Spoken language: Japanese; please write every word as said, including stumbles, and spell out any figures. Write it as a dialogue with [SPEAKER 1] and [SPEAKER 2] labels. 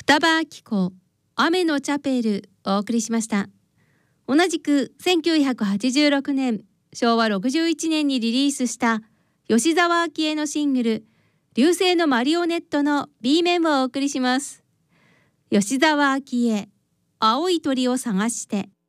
[SPEAKER 1] 双葉明子、雨のチャペルお送りしました。同じくせんきゅうひゃくはちじゅうろくねん、しょうわろくじゅういちねんにリリースした吉沢昭恵のシングル流星のマリオネットの B 面をお送りします。吉沢昭恵、青い鳥を探して。